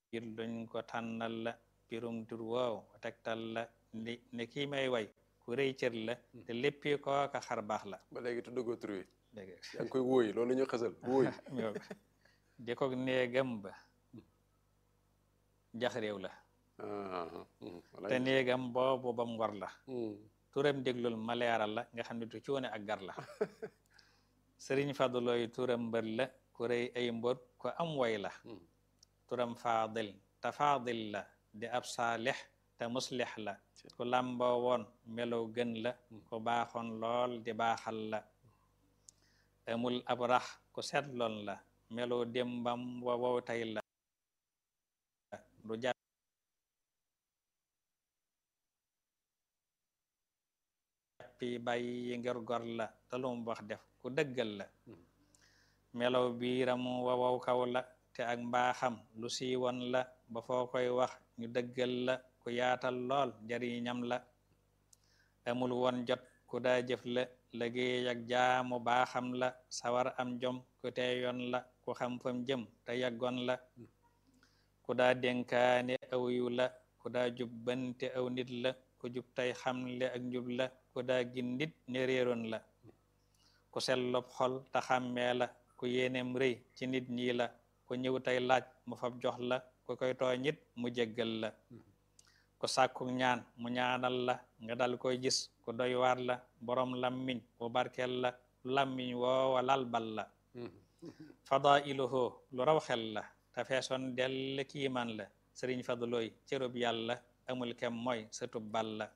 it luñ ko tànnal la pirum tur woow tegtal la ne kii may way ku rëy cër la te léppi kooka xar baax la ba léegi tuddagoo tur wi dégg yaa ngi koy wóoy loolu ñu xasal wóoy di ko néegam ba jax réew la te néegam boobu bam ngor la turam déglul ma leeral la nga xam ne du cuune ak gar la sëriñ Fadulooy turam mbër la ku rëy ay mbër ko am way la turam faadil te faadil la di ab saalix te muslix la ku làmboo woon melow gën la ku baaxoon lool di baaxal la amul ab rax ku setloon la melow démbam wa wow tey la du jàppi bàyyi ngir gor la te lu mu wax def ku dëggal la melow biiram wa wow kaw la te ak mbaaxam lu siiwoon la ba foo koy wax ñu dëggal la ku yaatal lool njariñam la amul woon jot ku daa jëf la liggéey ak jaamu baaxam la sawar am jom ku teeyoon la ku xam fam jëm te yàggoon la ku daa dénkaane aw yiw la ku daa jubbante aw nit la ku jub tey xamle ak njub la ku daa gindit ne réeroon la ku sellop xol te xàmmee la ku yéenem rëy ci nit ñi la ku ñëw tey laaj mu fab jox la ku koy tooñit mu jéggal la ku sàkku ñaan mu ñaanal la nga dal koy gis ku doy waar la borom lammiñ bu barkel la lammiñ woowa lal bal la fadailuhu lu raw xel la te feesoon dell kiiman la sëriñ Fadulooy cërub yàlla amul kem mooy sa tubbal la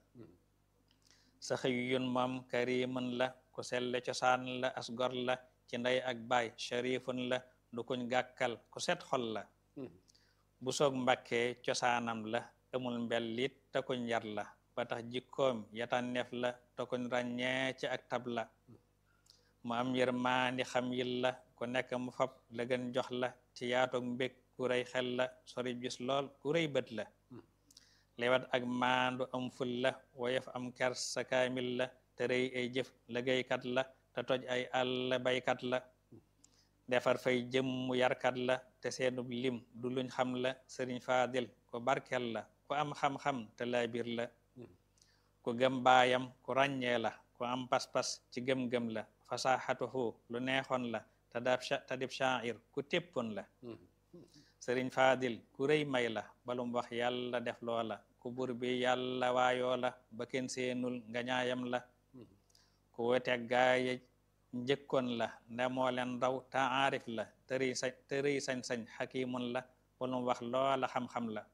sa xëyun moom karimun la ku selle cosaan la as gor la ci ndey ak baay sharifun la du kuñ gàkkal ku set xol la bu soog mbàkkee cosaanam la amul mbellit te kuñ yar la ba tax jikkoom yatanneef la te kuñ ràññee ci ak tab la mu am yërmaandi xam yil la ku nekk mu fab la gën jox la ci yaatoog mbég ku rëy xel la sori gis lool ku rëy bët la lewat ak maandu am ful la woyof am kers sa kaamil la te rëy ay jëf liggéeykat la te toj ay àll baykat la defar fay jëm mu yarkat la te seenub lim du luñ xam la sëriñ Faadil ku barkel la ku am xam-xam te laabir la ku gëm baayam ku ràññee la ku am pas-pas ci gëm-gëm la fasaxatuhu lu neexoon la te dib sha'ir ku téppoon la sëriñ Faadil ku rëy may la balum wax yàlla def loola ku bur bi yàlla waayoo la ba kenn seenul nga ñaayam la ku woteeg gaaya njëkkoon la nda moo leen raw te aarif la te rëy sañ-sañ xakimun la balum wax loola xam-xam la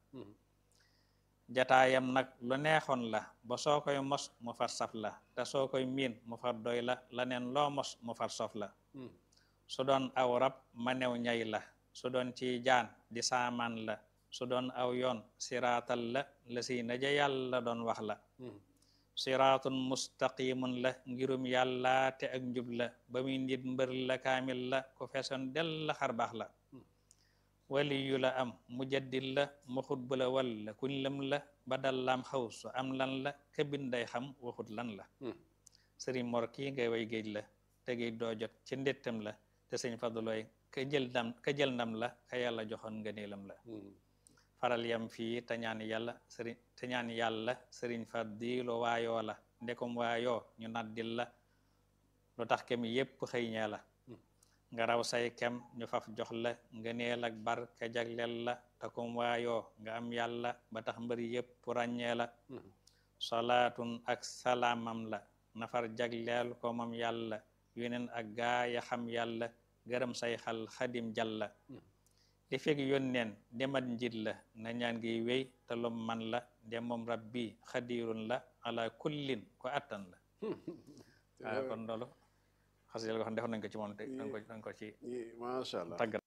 jataayam nag lu neexoon la ba soo koy mos mu far saf la te soo koy miin mu far doy la la neen loo mos mu far sof la su doon aw rab ma new ñay la su doon ci jaan di saamaan la su doon aw yoon siraatal la la si na ja yàlla doon wax la siraatun mustaqimun la ngirum yàlla te ak njub la ba muy nit mbër la kaamil la ku feesoon del la xar baax la waliyu la am mujaddid la mu xutbu la walla kuñ lëm la ba dal lam xaw su am lan la këbin day xam waxut lan la sëriñ Mor kii ngay way géej la te géej doo jot ci ndettam la te sëñ Fadulooy ka jël ndam la ka yàlla joxoon ngëneelam la faral yam fii te ñaan yàlla sëriñ Fadilu waayoo la ndekom waayoo ñu naddil la lu tax kem yépp xëy ñee la nga raw say kem ñu faf jox la ngëneel ak barke jagleel la te kom waayoo nga am yàlla ba tax mbër yépp ràññee la salaatun ak salaamam la nafar jagleel ko moom yàlla yeneen ak gaaya xam yàlla gërëm say xal xadim jàlla li fekk yónneen demat njit la na ñaan gi wéy te lum man la de moom rabbi xadirun la ala kullin ko attan la kon loolu xas yàlla ko xam defoon nañ ko ci moom te danga ko ci macha allah tàggat